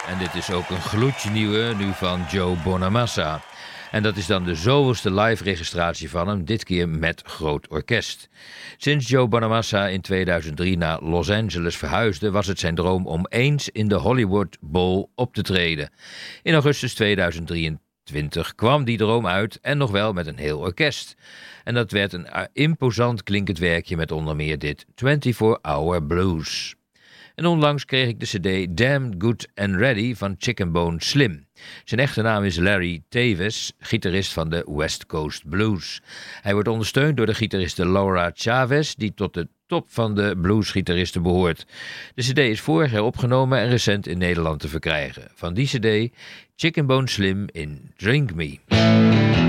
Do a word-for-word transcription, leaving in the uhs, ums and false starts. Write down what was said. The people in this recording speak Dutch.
En dit is ook een gloedje nieuwe, nu van Joe Bonamassa. En dat is dan de zoveelste live registratie van hem, dit keer met groot orkest. Sinds Joe Bonamassa in tweeduizend drie naar Los Angeles verhuisde, was het zijn droom om eens in de Hollywood Bowl op te treden. In augustus tweeduizend drieëntwintig kwam die droom uit en nog wel met een heel orkest. En dat werd een imposant klinkend werkje met onder meer dit vierentwintig hour Blues. En onlangs kreeg ik de cd Damned Good and Ready van Chicken Bone Slim. Zijn echte naam is Larry Teves, gitarist van de West Coast Blues. Hij wordt ondersteund door de gitariste Laura Chavez, die tot de top van de bluesgitaristen behoort. De cd is vorig jaar opgenomen en recent in Nederland te verkrijgen. Van die cd Chicken Bone Slim in Drink Me.